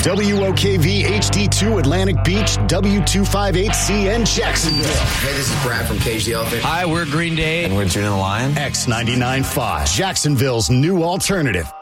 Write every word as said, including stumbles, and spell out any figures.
W O K V H D two Atlantic Beach, W two fifty-eight C N Jacksonville. Hey, this is Brad from Cage the Elephant. Hi, we're Green Day. And we're Judah the Lion. X ninety-nine point five, Jacksonville's new alternative.